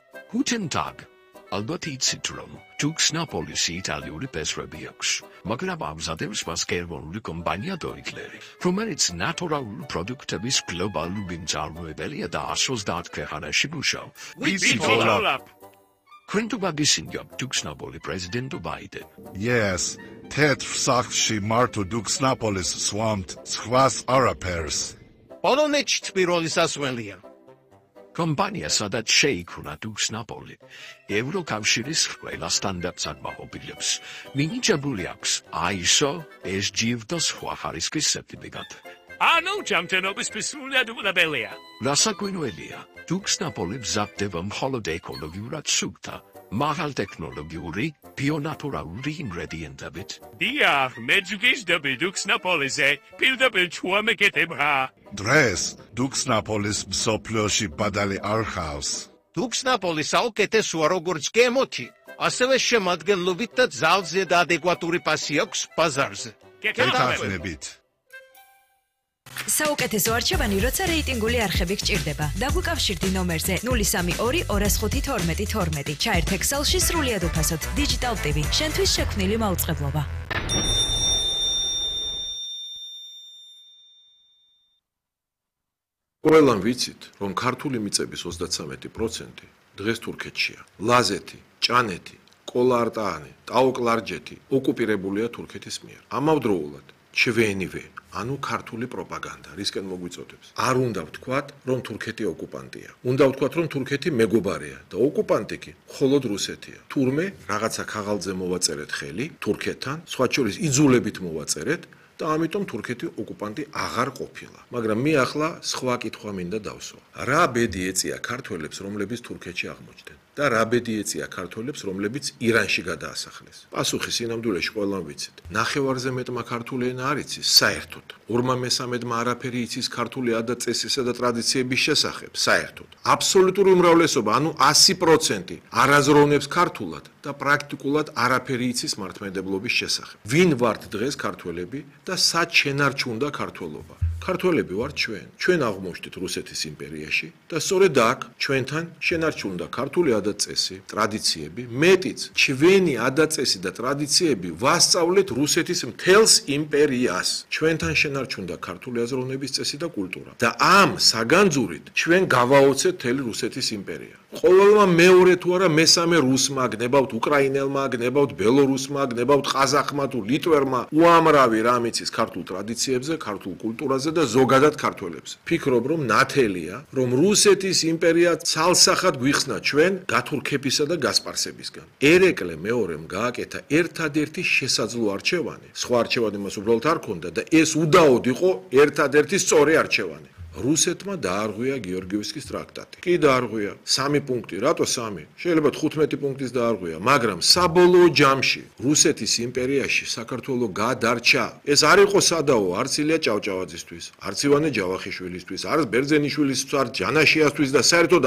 Guten Tag. ალბათ იცით რომ Tuxnapolis იტალიური პესრები აქვს, მაგრამ ამზადებს მას გერმანული კომპანია Deutler, რომელიც ნატურალური პროდუქტების გლობალური მწარმოებელია და 130 ქვეყანაში მუშაობს. Ვიცით ოლაპ. Თქვენ თუ გაგისინჯა Tuxnapoli პრეზიდენტო Biden. Yes, თეთრ სახლში მარტო Tuxnapolis სვამთ სხვას არაფერს. პოლონეთში პირველი სასველია. Kompania სადაც შეიქმნა Tuxnapoli, ევროკავშირის ყველა სტანდარტს აკმაყოფილებს. მინიჭებული აქვს ISO, SGF და სხვა ხარისხის სერტიფიკატი. ანუ ჯამჯერობის სრულად უყურებელია. რასაკვირველია, Tuxnapoli მზადდება მხოლოდ ეკოლოგიურად სუფთა, მაღალტექნოლოგიური, ბიონატურალური ინგრედიენტებით. დიახ, მეძგისდები Tuxnapolis-ზე პირდაპირ ჩუამეკეთებღა. დღეს Tuxnapolis მსოფლიოში ბადალი არ ხავს. Tuxnapolis საუკეთესოა როგორც გემოთი, ასევე შემადგენლობით და ძალზე და ადეკვატური პასი აქვს ბაზარზე. გეთანხმებით. საუკეთესო არჩევანი, როცა რეიტინგული არხები გჭირდება. დაგვიკავშირდი ნომერზე 032 205 12 12. ჩაერთ Excel-ში სრულიად უფასოდ. Digital TV, შენთვის შექმნილი მაუწყებლობა. ყველამ ვიცით, რომ ქართული მიწების 33% დღეს თურქეთშია. ლაზეთი, ჭანეთი, კოლა-არტაანი, ტაო-კლარჯეთი ოკუპირებულია თურქეთის მიერ. ამავდროულად ჩვენივე, ანუ ქართული პროპაგანდა, რისკენ მოგვიწოდებს. არ უნდა ვთქვათ, რომ თურქეთი ოკუპანტია. უნდა ვთქვათ, რომ თურქეთი მეგობარია და ოკუპანტი კი მხოლოდ რუსეთია. თურმე რაღაცა ქაღალდზე მოვაწერეთ ხელი თურქეთთან, სხვა შორის იძულებით მოვაწერეთ და ამიტომ თურქეთი ოკუპანტი აღარ ყოფილა. მაგრამ მე ახლა სხვა კითხვა მინდა დავსვა. რა ბედი ეწია ქართველებს, რომლებიც თურქეთში აღმოჩნდნენ? და რა ბედი ეწია ქართველებს, რომლებიც ირანში გადაასახლეს? პასუხი სინამდვილეში ყველამ ვიცით. ნახევარზე მეტმა ქართული ენა არ იცის საერთოდ. 2/3-მა არაფერი იცის ქართული ადათ-წესისა და ტრადიციების შესახებ საერთოდ. აბსოლუტური უმრავლესობა, ანუ 100% არაზროვნებს ქართულად და პრაქტიკულად არაფერი იცის მართლმადიდებლობის შესახებ. ვინ ვართ დღეს ქართველები და სად შენარჩუნდა ქართველობა? ქართველები ვართ ჩვენ. ჩვენ აღმოჩნდით რუსეთის იმპერიაში და სწორედ აქ ჩვენთან შენარჩუნდა ქართული ადათ-წესი, ტრადიციები, მეტიც ჩვენი ადათ-წესი და ტრადიციები ვასწავლეთ რუსეთის მთელს იმპერიას. ჩვენთან შენარჩუნდა ქართული აზროვნების წესი და კულტურა და ამ საგანძურით ჩვენ გავაოცეთ მთელი რუსეთის იმპერია. ყოველმა მეორე თუ არა მესამე რუსმა, გნებავთ უკრაინელმა, გნებავთ ბელორუსმა, გნებავთ ყაზახმა თუ ლიტვერმა უამრავი რამ იცის ქართულ ტრადიციებზე, ქართულ კულტურაზე და ზოგადად ქართველებს. ფიქრობ, რომ ნათელია, რომ რუსეთის იმპერია ცალსახად გვიხსნა ჩვენ გათურქებისა და გასპარსებისგან. ერეკლე მეორემ გააკეთა ერთადერთი შესაძლო არჩევანი. სხვა არჩევანი მას უბრალოდ არ ქონდა და ეს უდაოდ იყო ერთადერთი სწორი არჩევანი. რუსეთმა დაარღვია გიორგიევსკის ტრაქტატი. კი დაარღვია 3 პუნქტი, რატო 3? შეიძლება 15 პუნქტის დაარღვია, მაგრამ საბოლოო ჯამში რუსეთის იმპერიაში საქართველოს გადარჩა. ეს არ იყო სადაო, არც ილია ჭავჭავაძისთვის, არც ივანე ჯავახიშვილისთვის, არც ბერძენიშვილისთვის, არც ჯანაშიასთვის და საერთოდ